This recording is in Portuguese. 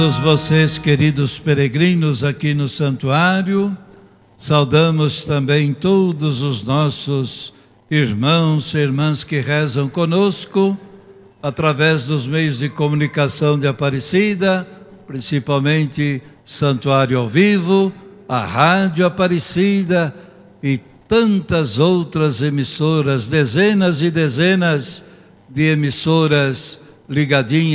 Todos vocês, queridos peregrinos aqui no santuário, saudamos também todos os nossos irmãos e irmãs que rezam conosco através dos meios de comunicação de Aparecida, principalmente Santuário ao Vivo, a Rádio Aparecida e tantas outras emissoras, dezenas e dezenas de emissoras ligadinhas